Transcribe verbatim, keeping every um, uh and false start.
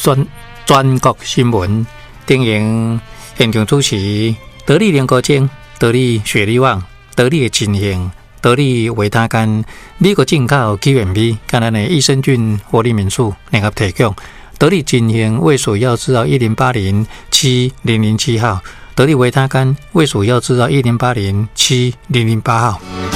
全全国新闻经营现场主持，得力联合精、得力雪力旺、得力金型、得力维他甘、美国进口 Q M B， 跟咱的益生菌活力民宿联合提供。得力金型卫蜀药制药一零八零七零零七号，得力维他甘卫蜀药制药一零八零七零零八号。